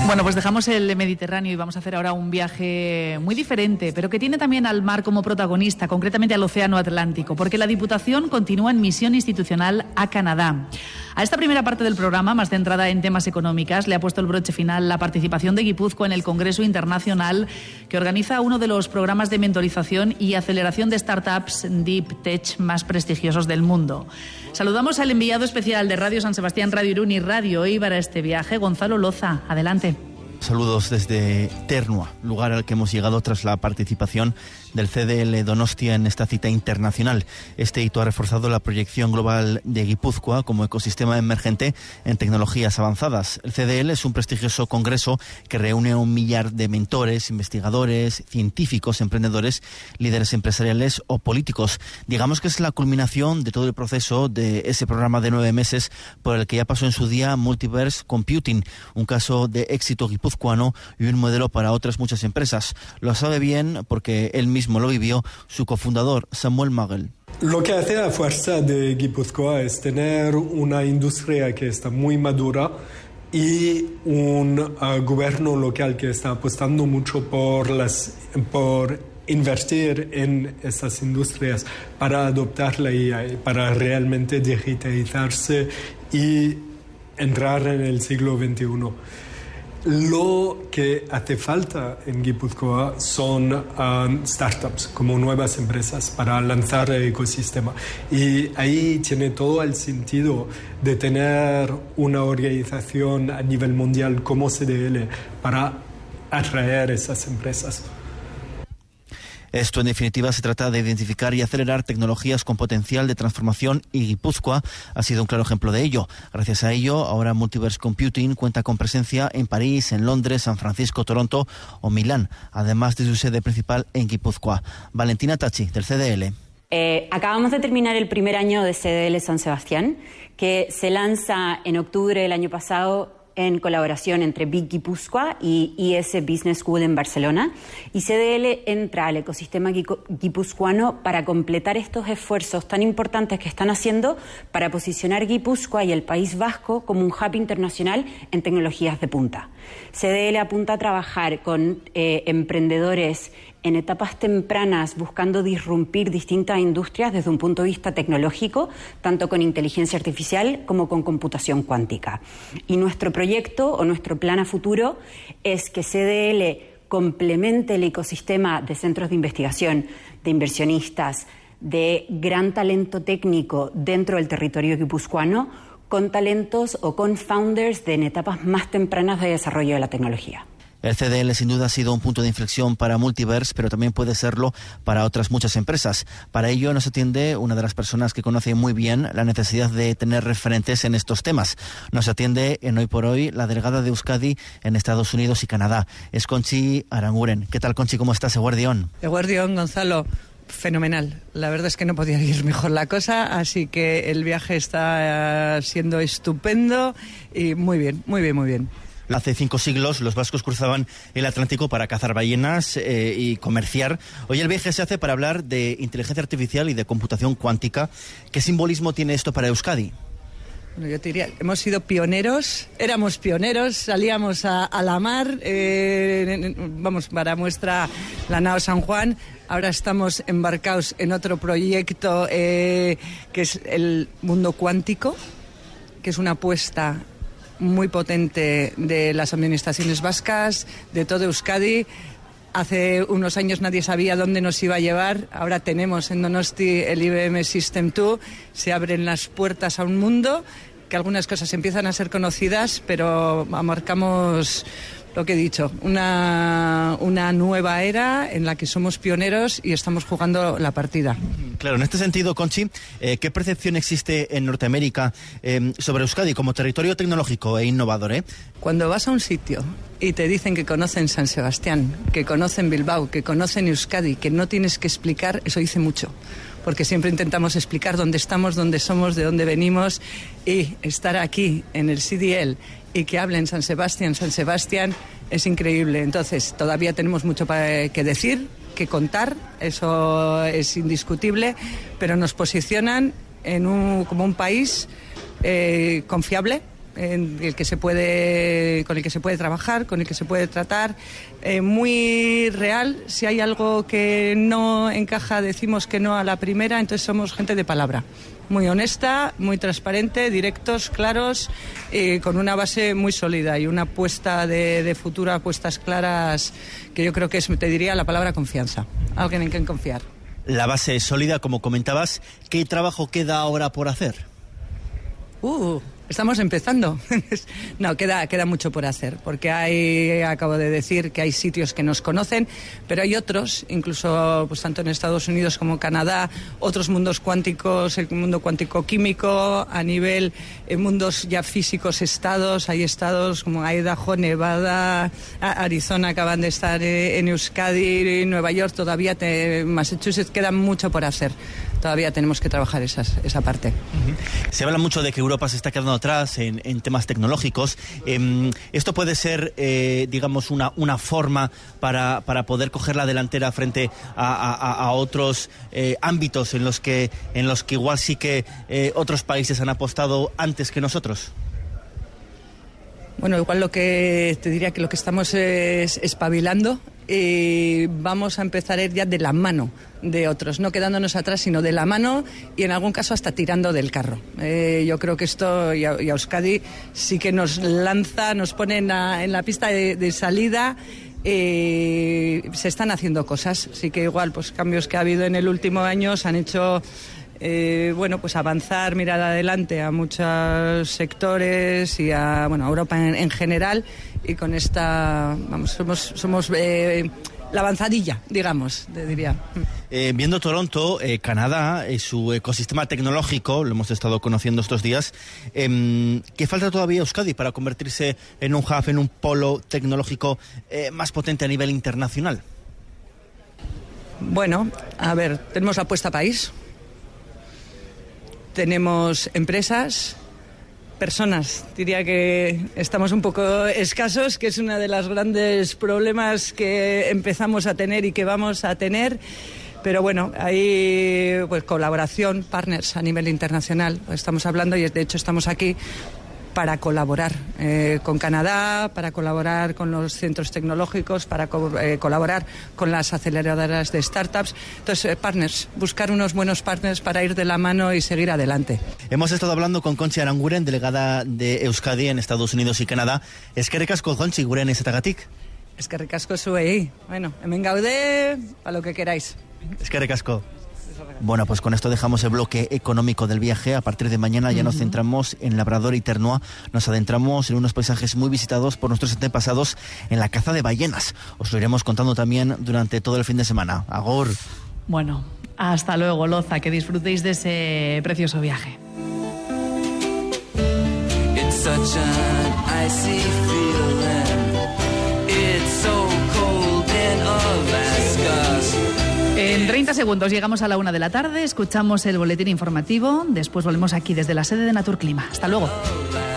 Bueno, pues dejamos el Mediterráneo y vamos a hacer ahora un viaje muy diferente, pero que tiene también al mar como protagonista, concretamente al Océano Atlántico, porque la Diputación continúa en misión institucional a Canadá. A esta primera parte del programa, más centrada en temas económicas, le ha puesto el broche final la participación de Guipúzcoa en el Congreso Internacional que organiza uno de los programas de mentorización y aceleración de startups Deep Tech más prestigiosos del mundo. Saludamos al enviado especial de Radio San Sebastián, Radio Irún y Radio Eibar a este viaje, Gonzalo Loza. Adelante. Saludos desde Ternua, lugar al que hemos llegado tras la participación del CDL Donostia en esta cita internacional. Este hito ha reforzado la proyección global de Guipúzcoa como ecosistema emergente en tecnologías avanzadas. El CDL es un prestigioso congreso que reúne a 1 millar de mentores, investigadores, científicos, emprendedores, líderes empresariales o políticos. Digamos que es la culminación de todo el proceso de ese programa de 9 meses por el que ya pasó en su día Multiverse Computing, un caso de éxito guipuzcoano y un modelo para otras muchas empresas. Lo sabe bien porque él mismo lo vivió su cofundador, Samuel Magel. Lo que hace la fuerza de Guipúzcoa es tener una industria que está muy madura y un gobierno local que está apostando mucho por invertir en estas industrias para adoptar la IA, para realmente digitalizarse y entrar en el siglo XXI. Lo que hace falta en Guipúzcoa son startups, como nuevas empresas, para lanzar el ecosistema. Y ahí tiene todo el sentido de tener una organización a nivel mundial como CDL para atraer esas empresas. Esto, en definitiva, se trata de identificar y acelerar tecnologías con potencial de transformación y Guipúzcoa ha sido un claro ejemplo de ello. Gracias a ello, ahora Multiverse Computing cuenta con presencia en París, en Londres, San Francisco, Toronto o Milán, además de su sede principal en Guipúzcoa. Valentina Tachi, del CDL. Acabamos de terminar el primer año de CDL San Sebastián, que se lanza en octubre del año pasado en colaboración entre Big Guipúzcoa y IS Business School en Barcelona, y CDL entra al ecosistema guipuzcoano para completar estos esfuerzos tan importantes que están haciendo para posicionar Guipúzcoa y el País Vasco como un hub internacional en tecnologías de punta. CDL apunta a trabajar con emprendedores en etapas tempranas buscando disrumpir distintas industrias desde un punto de vista tecnológico, tanto con inteligencia artificial como con computación cuántica. Y nuestro proyecto o nuestro plan a futuro es que CDL complemente el ecosistema de centros de investigación, de inversionistas, de gran talento técnico dentro del territorio guipuzcoano, con talentos o con founders en etapas más tempranas de desarrollo de la tecnología. El CDL sin duda ha sido un punto de inflexión para Multiverse, pero también puede serlo para otras muchas empresas. Para ello nos atiende una de las personas que conoce muy bien la necesidad de tener referentes en estos temas. Nos atiende en Hoy por Hoy la delegada de Euskadi en Estados Unidos y Canadá. Es Conchi Aranguren. ¿Qué tal, Conchi? ¿Cómo estás, Eguardión? Eguardión, Gonzalo. Fenomenal. La verdad es que no podía ir mejor la cosa, así que el viaje está siendo estupendo y muy bien, muy bien, muy bien. Hace 5 siglos los vascos cruzaban el Atlántico para cazar ballenas y comerciar. Hoy el viaje se hace para hablar de inteligencia artificial y de computación cuántica. ¿Qué simbolismo tiene esto para Euskadi? Bueno, yo te diría, hemos sido pioneros, éramos pioneros, salíamos a la mar, vamos, para muestra la nao San Juan. Ahora estamos embarcados en otro proyecto que es el mundo cuántico, que es una apuesta muy potente de las administraciones vascas, de todo Euskadi. Hace unos años nadie sabía dónde nos iba a llevar. Ahora tenemos en Donosti el IBM System 2. Se abren las puertas a un mundo que algunas cosas empiezan a ser conocidas, pero marcamos lo que he dicho, una nueva era en la que somos pioneros y estamos jugando la partida. Claro, en este sentido, Conchi, ¿qué percepción existe en Norteamérica sobre Euskadi como territorio tecnológico e innovador? Cuando vas a un sitio y te dicen que conocen San Sebastián, que conocen Bilbao, que conocen Euskadi, que no tienes que explicar, eso dice mucho. Porque siempre intentamos explicar dónde estamos, dónde somos, de dónde venimos, y estar aquí en el CDL y que hablen San Sebastián es increíble. Entonces, todavía tenemos mucho que decir, que contar, eso es indiscutible, pero nos posicionan como un país confiable, con el que se puede trabajar, con el que se puede tratar, muy real. Si hay algo que no encaja, decimos que no a la primera, entonces somos gente de palabra. Muy honesta, muy transparente, directos, claros, con una base muy sólida y una apuesta de futuro, apuestas claras, que yo creo que es, te diría, la palabra confianza. Alguien en quien confiar. La base es sólida, como comentabas. ¿Qué trabajo queda ahora por hacer? Estamos empezando. No, queda mucho por hacer, porque acabo de decir que hay sitios que nos conocen, pero hay otros, incluso pues tanto en Estados Unidos como Canadá, otros mundos cuánticos, el mundo cuántico químico, a nivel mundos ya físicos, hay estados como Idaho, Nevada, Arizona acaban de estar en Euskadi, Nueva York, todavía Massachusetts, queda mucho por hacer. Todavía tenemos que trabajar esa parte. Se habla mucho de que Europa se está quedando atrás en temas tecnológicos. ¿Esto puede ser, digamos, una forma para poder coger la delantera frente a otros ámbitos en los que igual sí que otros países han apostado antes que nosotros? Bueno, igual te diría que lo que estamos es espabilando. Vamos a empezar a ir ya de la mano de otros, no quedándonos atrás, sino de la mano y en algún caso hasta tirando del carro. Yo creo que esto y a Euskadi sí que nos lanza, nos pone en la pista de salida. Se están haciendo cosas, sí que igual pues cambios que ha habido en el último año se han hecho pues avanzar, mirar adelante a muchos sectores y a Europa en general, y con esta somos la avanzadilla, digamos, diría. Viendo Toronto, Canadá, su ecosistema tecnológico, lo hemos estado conociendo estos días, ¿qué falta todavía a Euskadi para convertirse en un hub, en un polo tecnológico más potente a nivel internacional? Bueno, a ver, tenemos la apuesta país. Tenemos empresas, personas. Diría que estamos un poco escasos, que es uno de los grandes problemas que empezamos a tener y que vamos a tener. Pero bueno, hay pues colaboración, partners a nivel internacional. Estamos hablando y de hecho estamos aquí para colaborar con Canadá, para colaborar con los centros tecnológicos, para colaborar con las aceleradoras de startups. Entonces, partners, buscar unos buenos partners para ir de la mano y seguir adelante. Hemos estado hablando con Conchi Aranguren, delegada de Euskadi en Estados Unidos y Canadá. Eskerrik asko, Conchi, gurean izatagatik. Eskerrik asko zuei. Bueno, hemen gaude, a lo que queráis. Eskerrik asko. Bueno, pues con esto dejamos el bloque económico del viaje. A partir de mañana ya nos centramos en Labrador y Ternua. Nos adentramos en unos paisajes muy visitados por nuestros antepasados en la caza de ballenas. Os lo iremos contando también durante todo el fin de semana. Agur. Bueno, hasta luego, Loza. Que disfrutéis de ese precioso viaje. It's such an icy feeling. It's so cold in Alaska. En 30 segundos llegamos a la 1 de la tarde, escuchamos el boletín informativo, después volvemos aquí desde la sede de Naturclima. Hasta luego.